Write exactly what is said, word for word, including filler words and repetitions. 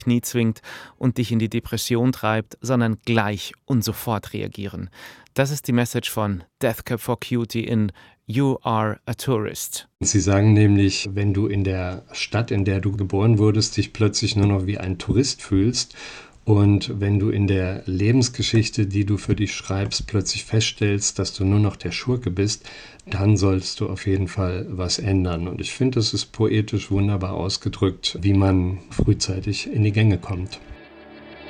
Knie zwingt und dich in die Depression treibt, sondern gleich und sofort reagieren. Das ist die Message von Death Cab for Cutie in You Are a Tourist. Sie sagen nämlich, wenn du in der Stadt, in der du geboren wurdest, dich plötzlich nur noch wie ein Tourist fühlst und wenn du in der Lebensgeschichte, die du für dich schreibst, plötzlich feststellst, dass du nur noch der Schurke bist, dann sollst du auf jeden Fall was ändern. Und ich finde, es ist poetisch wunderbar ausgedrückt, wie man frühzeitig in die Gänge kommt.